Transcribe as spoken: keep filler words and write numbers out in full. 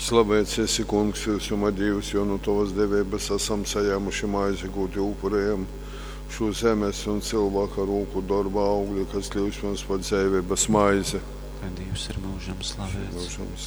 Slavēts esi, kungs, visuma Dievs, jo no tavas devības esam sajāmuši maizi gūti upurējam šo zemes un cilvēka roku darba augļi, kas kļūst mums par dzīvības maizi. Kad Dievs ir mūžam slavēts. Mūžam